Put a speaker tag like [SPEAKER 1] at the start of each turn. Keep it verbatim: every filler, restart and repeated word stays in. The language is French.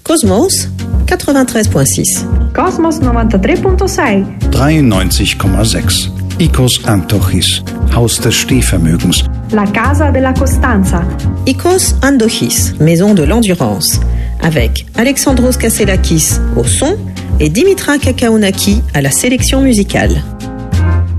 [SPEAKER 1] Cosmos quatre-vingt-treize virgule six.
[SPEAKER 2] Cosmos novantatré virgule sei.
[SPEAKER 3] dreiundneunzig Komma sechs. Icos Antochis, Haus des Stehvermögens.
[SPEAKER 2] La Casa della Costanza.
[SPEAKER 1] Icos Andochis, Maison de l'Endurance, avec Alexandros Kasselakis au son et Dimitra Kakaonaki à la sélection musicale.